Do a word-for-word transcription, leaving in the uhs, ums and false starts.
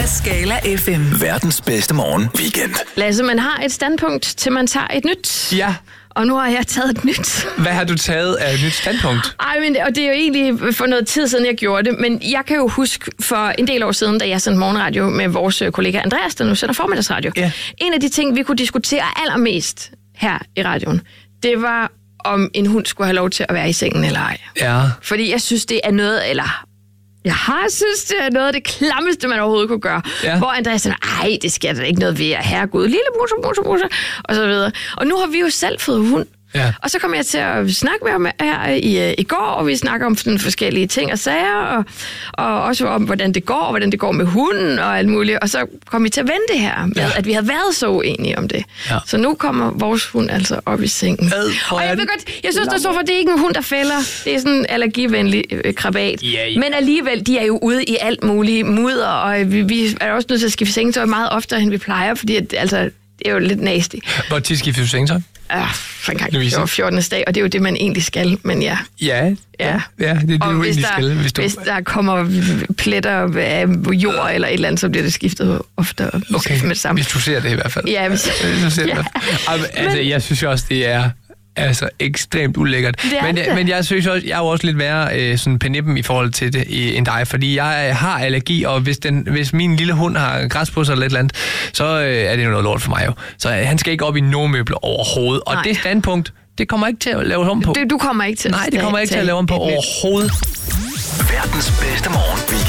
Skala F M. Verdens bedste morgen weekend. Lasse, man har et standpunkt, til man tager et nyt. Ja. Og nu har jeg taget et nyt. Hvad har du taget af et nyt standpunkt? Ej, men, og det er jo egentlig for noget tid siden, jeg gjorde det. Men jeg kan jo huske for en del år siden, da jeg sendte morgenradio med vores kollega Andreas, der nu sender formiddagsradio. Ja. En af de ting, vi kunne diskutere allermest her i radioen, det var, om en hund skulle have lov til at være i sengen eller ej. Ja. Fordi jeg synes, det er noget, eller... Jeg har synes, det er noget af det klammeste, man overhovedet kunne gøre. Ja. Hvor Andreas siger, ej, det sker der ikke noget ved, herregud, lille bruser, bruser, bruser, og så videre. Og nu har vi jo selv fået hund. Ja. Og så kom jeg til at snakke med ham her i, i går, og vi snakker om sådan forskellige ting og sager, og, og også om, hvordan det går, og hvordan det går med hunden og alt muligt. Og så kom vi til at vende det her med, ja. at vi havde været så uenige om det. Ja. Så nu kommer vores hund altså op i sengen. Ad, og jeg ved godt, jeg synes, der står for, det er ikke en hund, der fælder. Det er sådan en allergivenlig øh, krabat. Ja, ja. Men alligevel, de er jo ude i alt muligt mudder, og vi, vi er også nødt til at skifte sengetøj meget oftere, end vi plejer, fordi at, altså, det er jo lidt nasty. Hvor tit skifter du sengetøj? Ja, for en gang. Det var fjortende dag, og det er jo det, man egentlig skal, men ja. Ja, ja, ja det er det, og du hvis egentlig der, skal. Hvis, du... hvis der kommer pletter af jord eller et eller andet, så bliver det skiftet ofte okay, med det samme. Hvis du ser det i hvert fald. Ja, hvis, hvis du ser ja. det. Altså, men... jeg synes også, det er... Altså ekstremt ulækkert. Men, det. men jeg synes også, jeg er jo også lidt værre øh, sådan penippen i forhold til det i, end dig, fordi jeg har allergi, og hvis, den, hvis min lille hund har græs på sig eller et eller andet, så øh, er det jo noget lort for mig jo. Så øh, han skal ikke op i nogen møbler overhovedet. Og Nej. det standpunkt, det kommer ikke til at lave om på. Det, du kommer ikke til Nej, det kommer ikke til at lave om på overhovedet. Verdens bedste morgen weekend.